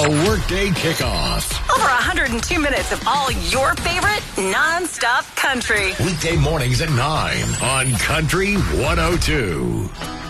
The Workday Kickoff. Over 102 minutes of all your favorite non-stop country. Weekday mornings at 9 on Country 102.